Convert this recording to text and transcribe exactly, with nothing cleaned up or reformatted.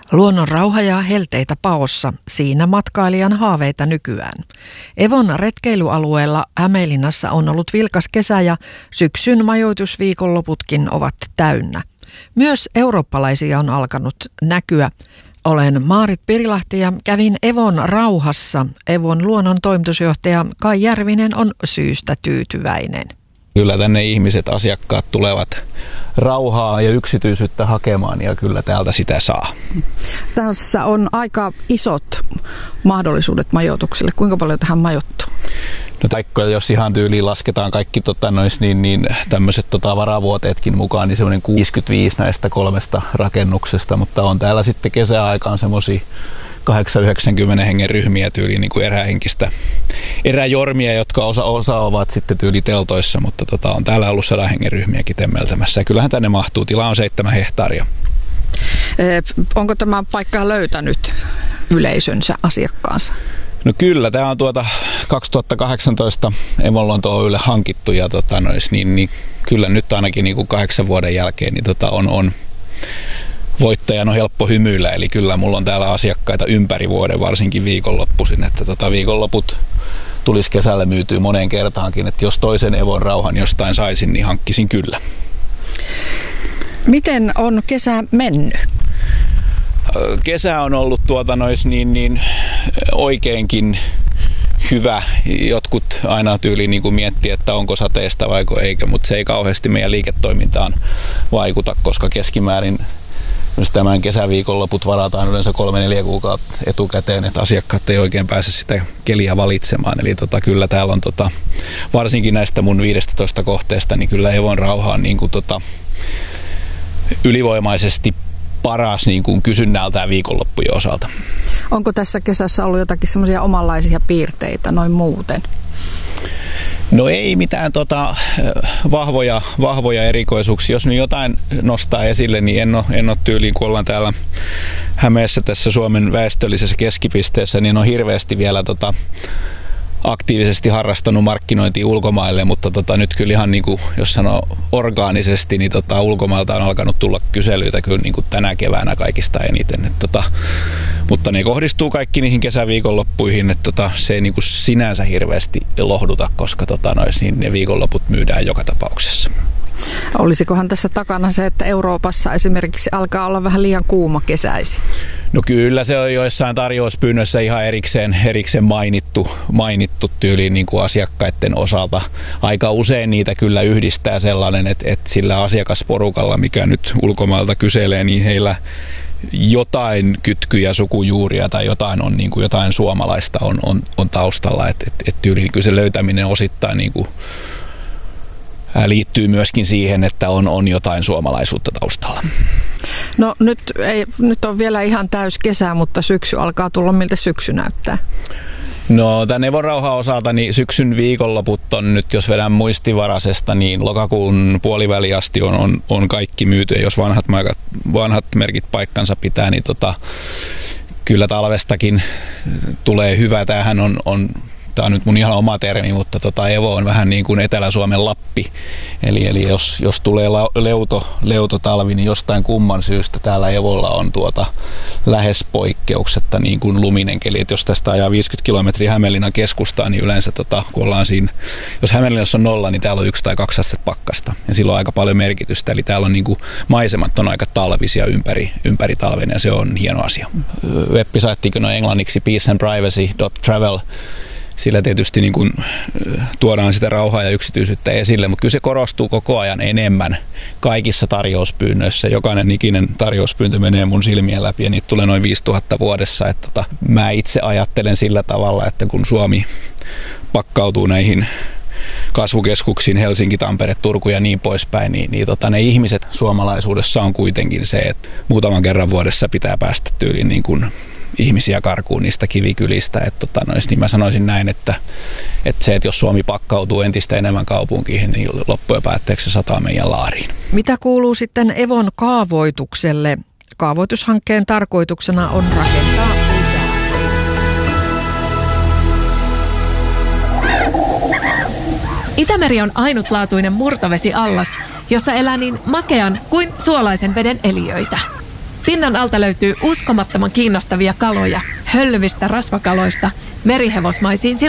Luonnon rauha ja helteitä paossa, siinä matkailijan haaveita nykyään. Evon retkeilyalueella Hämeenlinnassa on ollut vilkas kesä ja syksyn majoitusviikonloputkin ovat täynnä. Myös eurooppalaisia on alkanut näkyä. Olen Maarit Pirilahti ja kävin Evon rauhassa. Evon luonnon toimitusjohtaja Kai Järvinen on syystä tyytyväinen. Kyllä tänne ihmiset, asiakkaat tulevat rauhaa ja yksityisyyttä hakemaan ja kyllä täältä sitä saa. Tässä on aika isot mahdollisuudet majoitukselle. Kuinka paljon tähän majoittuu? No taikka, jos ihan tyyliin lasketaan kaikki tota, nois, niin, niin, tämmöiset tota, varavuoteetkin mukaan, niin semmoinen kuusikymmentäviisi näistä kolmesta rakennuksesta, mutta on täällä sitten kesäaikaan semmoisia kahdeksankymmentä yhdeksänkymmentä hengen ryhmiä tyyliin niin kuin erähenkistä eräjormia, jotka osa, osa ovat sitten tyyli teltoissa, mutta tota, on täällä ollut sadan hengen ryhmiäkin temmeltämässä ja kyllähän tänne mahtuu. Tila on seitsemän hehtaaria. Onko tämä paikka löytänyt yleisönsä, asiakkaansa? No kyllä, tämä on tuota kaksituhattakahdeksantoista Evon Luonto Oy:lle hankittu ja tota, nois, niin, niin, kyllä nyt ainakin niin kuin kahdeksan vuoden jälkeen niin tota, on, on voittajan on helppo hymyillä, eli kyllä mulla on täällä asiakkaita ympäri vuoden, varsinkin viikonloppuisin, että tota, viikonloput tulisi kesällä myytyä moneen kertaankin, että jos toisen Evon rauhan jostain saisin, niin hankkisin kyllä. Miten on kesä mennyt? Kesä on ollut tuota nois niin, niin oikeinkin hyvä. Jotkut aina tyyliin niin kuin miettii, että onko sateesta vaiko eikö, mutta se ei kauheasti meidän liiketoimintaan vaikuta, koska keskimäärin myös tämän kesäviikonloput varataan yleensä kolme neljä kuukautta etukäteen, että asiakkaat ei oikein pääse sitä keliä valitsemaan. Eli tota, kyllä täällä on tota, varsinkin näistä mun viidestätoista kohteesta, niin kyllä Evon rauha on niin kuin, tota, ylivoimaisesti paras niin kuin kysynnältään viikonloppujen osalta. Onko tässä kesässä ollut jotakin semmoisia omanlaisia piirteitä noin muuten? No ei mitään tota, vahvoja, vahvoja erikoisuuksia. Jos nyt jotain nostaa esille, niin en ole, en ole tyyliin, kun ollaan täällä Hämeessä tässä Suomen väestöllisessä keskipisteessä, niin on hirveästi vielä tota, aktiivisesti harrastanut markkinointia ulkomaille, mutta tota, nyt kyllä ihan niin kuin, jos sanoo orgaanisesti, niin tota, ulkomailta on alkanut tulla kyselyitä kyllä niin kuin tänä keväänä kaikista eniten. Et, tota, mutta ne kohdistuu kaikki niihin kesäviikonloppuihin, että tota, se ei niin kuin sinänsä hirveästi lohduta, koska tota, nois, niin ne viikonloput myydään joka tapauksessa. Olisikohan tässä takana se, että Euroopassa esimerkiksi alkaa olla vähän liian kuuma kesäisi? No kyllä se on joissain tarjouspyynnöissä ihan erikseen, erikseen mainittu, mainittu tyyliin niin kuin asiakkaiden osalta. Aika usein niitä kyllä yhdistää sellainen, että, että sillä asiakasporukalla, mikä nyt ulkomailta kyselee, niin heillä jotain kytkyjä, sukujuuria tai jotain, on, niin kuin jotain suomalaista on, on, on taustalla. Että et, et tyyliin kyllä se löytäminen osittain niin kuin liittyy myöskin siihen, että on, on jotain suomalaisuutta taustalla. No nyt, ei, nyt on vielä ihan täys kesä, mutta syksy alkaa tulla. Miltä syksy näyttää? No tämän Evon rauhan osalta niin syksyn viikonloput on nyt, jos vedän muistivaraisesta, niin lokakuun puoliväli asti on, on, on kaikki myyty. Ja jos vanhat, vanhat merkit paikkansa pitää, niin tota, kyllä talvestakin tulee hyvä. Tämähän on, on Tämä on nyt mun ihan oma termi, mutta tota Evo on vähän niin kuin Etelä-Suomen Lappi. Eli, eli jos, jos tulee leuto, leutotalvi, niin jostain kumman syystä täällä Evolla on tuota lähes poikkeuksetta niin kuin luminen keli. Et jos tästä ajaa viisikymmentä kilometriä Hämeenlinnan keskustaan, niin yleensä tota, kun ollaan siinä, jos Hämeenlinnassa on nolla, niin täällä on yksi tai kaksi astetta pakkasta. Ja sillä on aika paljon merkitystä. Eli täällä on niin kuin, maisemat on aika talvisia ympäri, ympäri talven ja se on hieno asia. Web-saittikin on englanniksi peace and privacy dot travel. Sillä tietysti niin kuin tuodaan sitä rauhaa ja yksityisyyttä esille, mutta kyllä se korostuu koko ajan enemmän kaikissa tarjouspyynnöissä. Jokainen ikinen tarjouspyyntö menee mun silmien läpi ja niitä tulee noin viisituhatta vuodessa. Että tota, mä itse ajattelen sillä tavalla, että kun Suomi pakkautuu näihin kasvukeskuksiin, Helsinki, Tampere, Turku ja niin poispäin, niin, niin tota, ne ihmiset suomalaisuudessa on kuitenkin se, että muutaman kerran vuodessa pitää päästä tyyliin niin kuin ihmisiä karkuun niistä kivikylistä. Että, tota, nois, niin mä sanoisin näin, että, että se, että jos Suomi pakkautuu entistä enemmän kaupunkiin, niin loppujen päätteeksi se sataa meidän laariin. Mitä kuuluu sitten Evon kaavoitukselle? Kaavoitushankkeen tarkoituksena on rakentaa lisää. Itämeri on ainutlaatuinen murtovesiallas, jossa elää niin makean kuin suolaisen veden eliöitä. Pinnan alta löytyy uskomattoman kiinnostavia kaloja, höllyvistä rasvakaloista, merihevosmaisiin